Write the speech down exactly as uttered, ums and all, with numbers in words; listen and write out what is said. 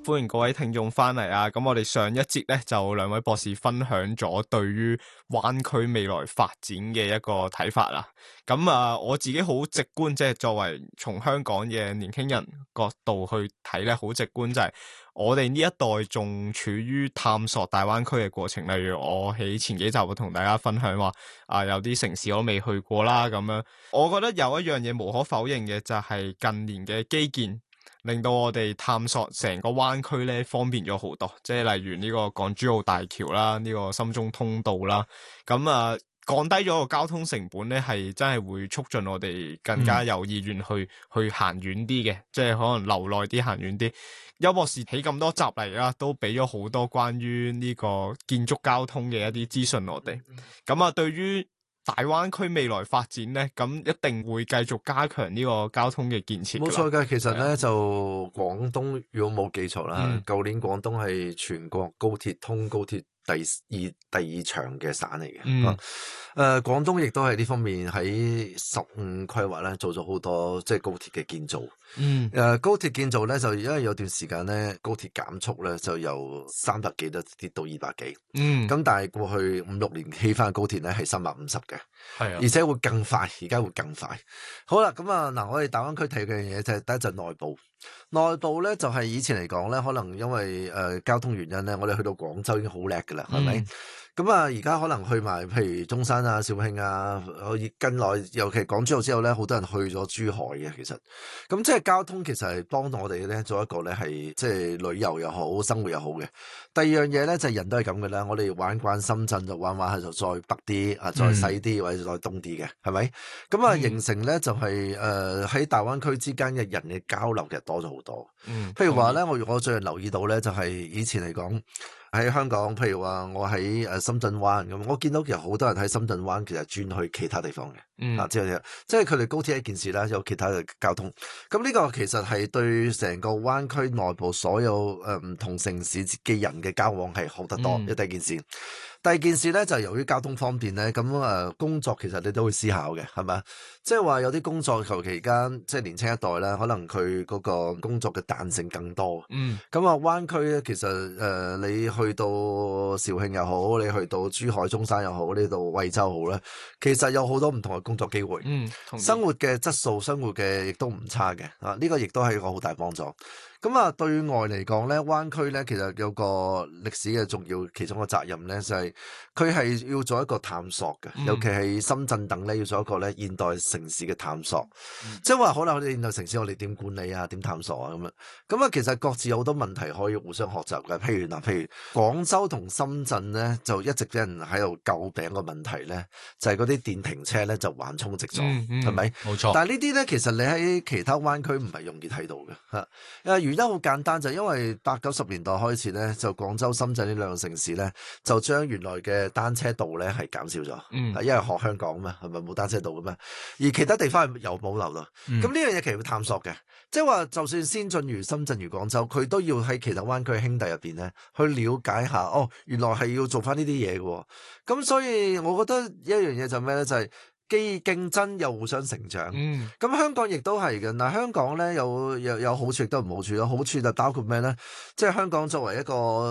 歡迎各位聽眾翻嚟啊！咁我哋上一節咧就兩位博士分享咗對於灣區未來發展嘅一個睇法啦。咁啊，我自己好直觀，即係作為從香港嘅年輕人角度去睇咧，好直觀就係我哋呢一代仲處於探索大灣區嘅過程。例如我喺前幾集會同大家分享話啊，有啲城市我都未去過啦咁樣。我覺得有一樣嘢無可否認嘅就係近年嘅基建，令到我哋探索成個灣區咧方便咗好多，即係例如呢個港珠澳大橋啦，呢個深中通道啦，咁啊降低咗個交通成本咧，係真係會促進我哋更加有意願去、嗯、去行遠啲嘅，即係可能留耐啲行遠啲。邱博士起咁多集嚟啦，都俾咗好多關於呢個建築交通嘅一啲資訊我哋。咁啊，對於大灣區未來發展咧，咁一定會繼續加強呢個交通嘅建設。 冇錯㗎，其實咧就廣東，如果冇記錯啦，舊、嗯、年廣東係全國高鐵通高鐵第二第二長嘅省嚟嘅。嗯，誒、呃，廣東亦都係呢方面喺十五規劃咧做咗好多即係高鐵嘅建造。嗯，誒、呃，高鐵建造咧就因為有段時間咧高鐵減速咧就由三百幾都跌到二百幾。嗯，咁但係過去五六年起翻高鐵咧係三百五十嘅。係啊，而且會更快，而家會更快。好啦，咁啊嗱，我哋大灣區睇嘅嘢就係第一就內部。內部咧就係、是、以前嚟講咧，可能因為誒、呃、交通原因咧，我哋去到廣州已經好叻噶啦，係咪？咁啊，而家可能去埋譬如中山啊、肇慶啊，可以近來尤其港珠澳之後咧，好多人去咗珠海嘅。其實，咁即係交通其實係幫到我哋咧做一個咧係即係旅遊又好、生活又好嘅。第二樣嘢咧就係、是、人都係咁嘅啦，我哋玩慣深圳就玩玩下就再北啲啊，再西啲或者再東啲嘅，係咪？咁啊形成咧就係誒喺大灣區之間嘅人嘅交流其實多咗好多。嗯，譬如話咧，我我最近留意到咧就係、是、以前嚟講。喺香港，譬如話我喺誒深圳灣咁，我見到其實好多人喺深圳灣其實轉去其他地方嘅，嗯，啊，即係即係佢哋高鐵一件事啦，有其他嘅交通，咁呢個其實係對成個灣區內部所有誒唔同城市嘅人嘅交往係好得多，呢第一件事。第二件事咧就係、由於交通方便咧，咁誒工作其實你都會思考嘅，係咪？即係話有啲工作求其間，即係年輕一代咧，可能佢嗰個工作嘅彈性更多。嗯，咁啊灣區咧，其實誒、呃、你去到肇慶又好，你去到珠海、中山又好，呢度惠州好咧，其實有好多唔同嘅工作機會。嗯，生活嘅質素、生活嘅亦都唔差嘅。啊，呢、這個亦都係一個好大幫助。咁啊，對外嚟講咧，灣區咧其實有個歷史嘅重要其中嘅責任咧，就係佢係要做一個探索嘅，嗯、尤其係深圳等咧要做一個咧現代城市嘅探索。嗯、即係話可能我哋現代城市我哋點管理啊，點探索啊咁樣。咁啊，其實各自有好多問題可以互相學習嘅。譬如嗱，譬如廣州同深圳咧，就一直俾人喺度詬病個問題咧，就係嗰啲電瓶車咧就橫衝直撞，係咪、嗯？冇、嗯、錯。但係呢啲咧，其實你喺其他灣區唔係容易睇到嘅嚇。因為原因好簡單，就因為八九十年代開始咧，就廣州、深圳呢兩個城市咧，就將原來嘅單車道咧係減少咗。嗯，因為學香港嘛，係咪冇單車道嘅咩？而其他地方係有保留咯。咁呢樣嘢其實要探索嘅，即係話就算先進如深圳如廣州，佢都要喺其他灣區兄弟入邊咧去了解下，哦，原來係要做翻呢啲嘢嘅。咁所以我覺得一樣嘢就咩咧，就係、是。既競爭又互相成長，咁、嗯、香港亦都係嘅。嗱，香港咧有有有好處亦都唔好處咯。好處就包括咩咧？即係香港作為一個